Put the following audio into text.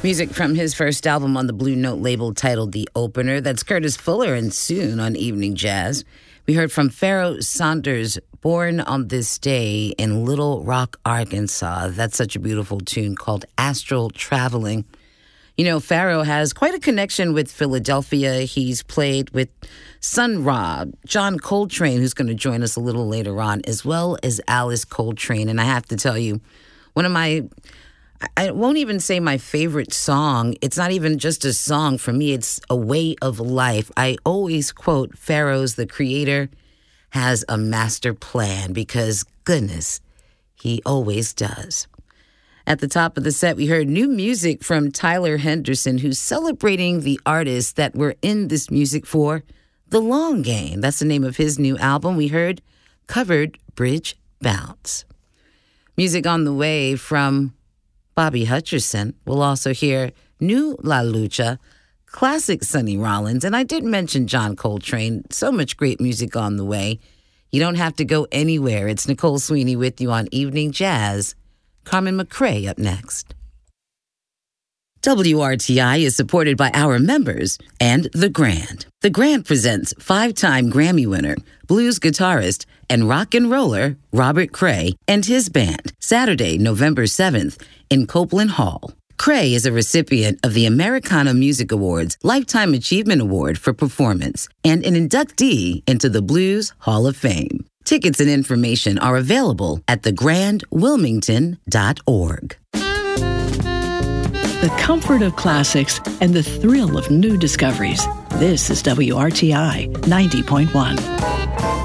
Music from his first album on the Blue Note label titled The Opener. That's Curtis Fuller and Soon on Evening Jazz. We heard from Pharoah Sanders, Born on This Day in Little Rock, Arkansas. That's such a beautiful tune called Astral Traveling. You know, Pharoah has quite a connection with Philadelphia. He's played with Sun Ra, John Coltrane, who's going to join us a little later on, as well as Alice Coltrane. And I have to tell you, one of my... I won't even say my favorite song. It's not even just a song. For me, it's a way of life. I always quote Pharaoh's, the creator, has a master plan because, goodness, he always does. At the top of the set, we heard new music from Tyler Henderson, who's celebrating the artists that we're in this music for, The Long Game. That's the name of his new album. We heard Covered Bridge Bounce. Music on the way from Bobby Hutcherson. We'll also hear New La Lucha, classic Sonny Rollins, and I did mention John Coltrane. So much great music on the way. You don't have to go anywhere. It's Nicole Sweeney with you on Evening Jazz. Carmen McRae up next. WRTI is supported by our members and The Grand. The Grand presents 5-time Grammy winner, blues guitarist, and rock and roller Robert Cray and his band, Saturday, November 7th in Copeland Hall. Cray is a recipient of the Americana Music Awards Lifetime Achievement Award for Performance and an inductee into the Blues Hall of Fame. Tickets and information are available at thegrandwilmington.org. The comfort of classics and the thrill of new discoveries. This is WRTI 90.1.